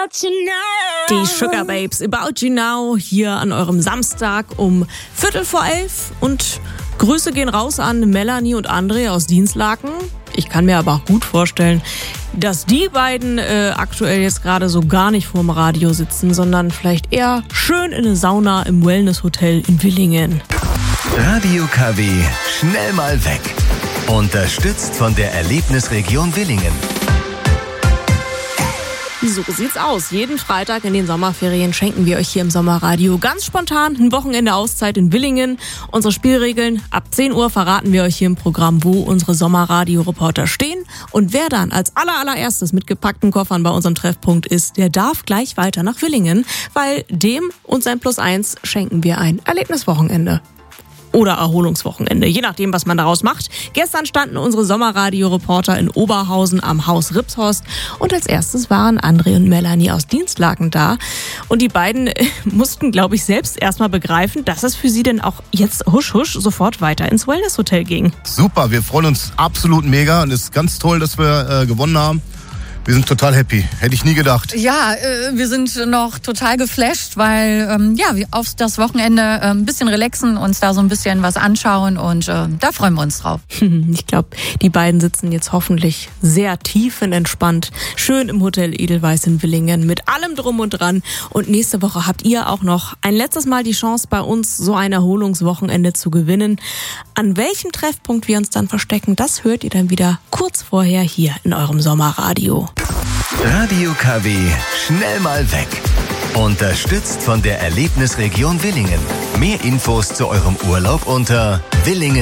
Die Sugar Babes, About You Now, hier an eurem Samstag um 11:45 und Grüße gehen raus an Melanie und André aus Dienstlaken. Ich kann mir aber auch gut vorstellen, dass die beiden aktuell jetzt gerade so gar nicht vorm Radio sitzen, sondern vielleicht eher schön in eine Sauna im Wellness-Hotel in Villingen. Radio KW, schnell mal weg. Unterstützt von der Erlebnisregion Villingen. So sieht's aus. Jeden Freitag in den Sommerferien schenken wir euch hier im Sommerradio ganz spontan ein Wochenende Auszeit in Villingen. Unsere Spielregeln: ab 10 Uhr verraten wir euch hier im Programm, wo unsere Sommerradio-Reporter stehen. Und wer dann als allererstes mit gepackten Koffern bei unserem Treffpunkt ist, der darf gleich weiter nach Villingen, weil dem und sein +1 schenken wir ein Erlebniswochenende. Oder Erholungswochenende, je nachdem, was man daraus macht. Gestern standen unsere Sommerradio-Reporter in Oberhausen am Haus Ripshorst und als erstes waren André und Melanie aus Dienstlaken da. Und die beiden mussten, glaube ich, selbst erstmal begreifen, dass es für sie denn auch jetzt husch sofort weiter ins Wellness-Hotel ging. Super, wir freuen uns absolut mega und es ist ganz toll, dass wir gewonnen haben. Wir sind total happy. Hätte ich nie gedacht. Ja, wir sind noch total geflasht, weil wir auf das Wochenende ein bisschen relaxen, uns da so ein bisschen was anschauen und da freuen wir uns drauf. Ich glaube, die beiden sitzen jetzt hoffentlich sehr tiefenentspannt, schön im Hotel Edelweiss in Villingen mit allem drum und dran. Und nächste Woche habt ihr auch noch ein letztes Mal die Chance, bei uns so ein Erholungswochenende zu gewinnen. An welchem Treffpunkt wir uns dann verstecken, das hört ihr dann wieder kurz vorher hier in eurem Sommerradio. Radio KW, schnell mal weg. Unterstützt von der Erlebnisregion Villingen. Mehr Infos zu eurem Urlaub unter Villingen.